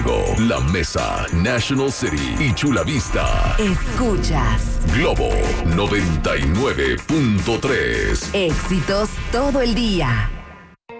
La Mesa, National City y Chula Vista. Escuchas Globo 99.3. Éxitos todo el día.